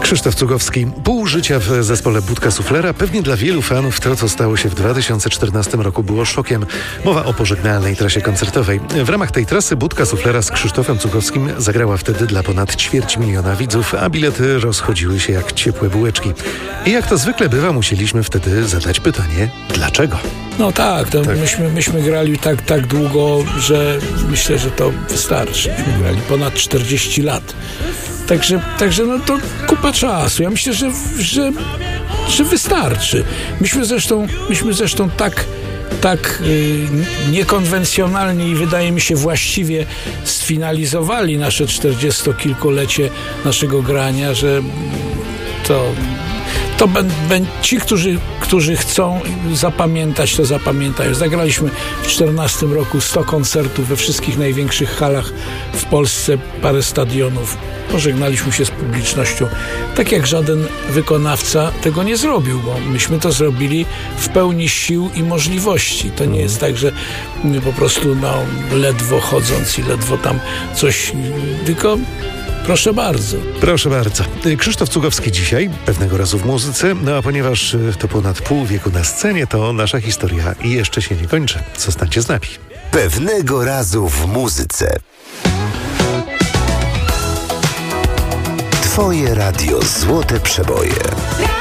Krzysztof Cugowski. Pół życia w zespole Budka Suflera. Pewnie dla wielu fanów to, co stało się w 2014 roku, było szokiem. Mowa o pożegnalnej trasie koncertowej. W ramach tej trasy Budka Suflera z Krzysztofem Cugowskim zagrała wtedy dla ponad 250 000 widzów, a bilety rozchodziły się jak ciepłe bułeczki. I jak to zwykle bywa, musieliśmy wtedy zadać pytanie, dlaczego? No tak. Myśmy grali tak długo, że myślę, że to wystarczy. Myśmy grali ponad 40 lat. Także no to kupa czasu. Ja myślę, że wystarczy. Myśmy zresztą tak niekonwencjonalnie i wydaje mi się właściwie sfinalizowali nasze 40-kilkulecie naszego grania, że ci, którzy chcą zapamiętać, to zapamiętają. Zagraliśmy w 2014 roku 100 koncertów we wszystkich największych halach w Polsce, parę stadionów. Pożegnaliśmy się z publicznością. Tak jak żaden wykonawca tego nie zrobił, bo myśmy to zrobili w pełni sił i możliwości. To nie jest tak, że po prostu ledwo chodząc i ledwo tam coś, tylko proszę bardzo. Proszę bardzo. Krzysztof Cugowski dzisiaj, pewnego razu w muzyce, no a ponieważ to ponad pół wieku na scenie, to nasza historia i jeszcze się nie kończy. Zostańcie z nami. Pewnego razu w muzyce. Twoje radio Złote Przeboje.